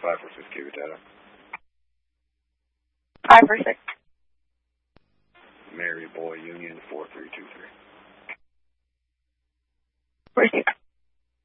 546 Cuba data. 546. Mary Boy Union 4323. Receiver.